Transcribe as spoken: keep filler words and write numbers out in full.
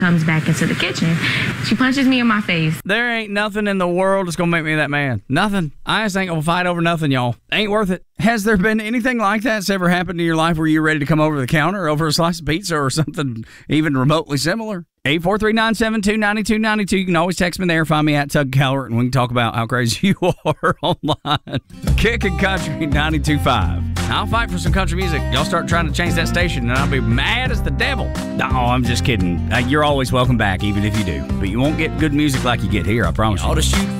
comes back into the kitchen. She punches me in my face. There ain't nothing in the world that's going to make me that man. Nothing. I just ain't going to fight over nothing, y'all. Ain't worth it. Has there been anything like that that's ever happened in your life where you're ready to come over the counter over a slice of pizza or something even remotely similar? eight four three, nine seven two, nine two nine two. You can always text me there. Find me at Tug Callert, and we can talk about how crazy you are online. Kicking Country ninety-two point five. I'll fight for some country music. Y'all start trying to change that station, and I'll be mad as the devil. No, I'm just kidding. You're always welcome back, even if you do. But you won't get good music like you get here, I promise you. Ought to shoot